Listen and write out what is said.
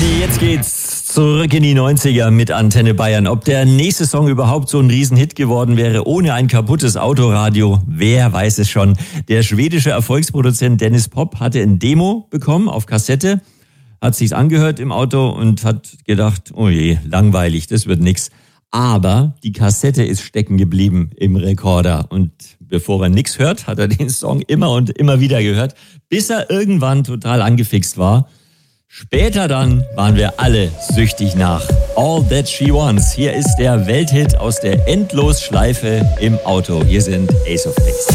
Freunde, jetzt geht's zurück in die 90er mit Antenne Bayern. Ob der nächste Song überhaupt so ein Riesenhit geworden wäre ohne ein kaputtes Autoradio, wer weiß es schon. Der schwedische Erfolgsproduzent Dennis Pop hatte ein Demo bekommen auf Kassette, hat sich's angehört im Auto und hat gedacht, oh je, langweilig, das wird nix. Aber die Kassette ist stecken geblieben im Rekorder und bevor er nichts hört, hat er den Song immer und immer wieder gehört, bis er irgendwann total angefixt war. Später dann waren wir alle süchtig nach All That She Wants. Hier ist der Welthit aus der Endlosschleife im Auto. Hier sind Ace of Base.